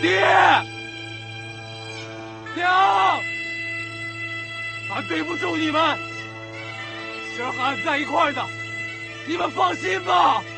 爹，娘，俺对不住你们，是和俺在一块的，你们放心吧。